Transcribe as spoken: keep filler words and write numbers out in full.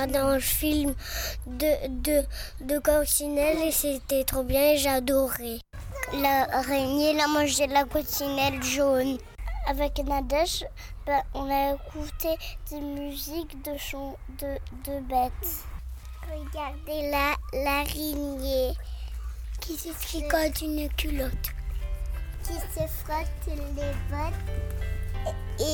Dans le film de, de, de coccinelle et c'était trop bien et j'ai adoré. L'araignée, elle a mangé la coccinelle jaune. Avec Nadège, ben, on a écouté des musiques de, chants, de, de bêtes. Regardez la, l'araignée qui se tricote une culotte. Qui se frotte les bottes.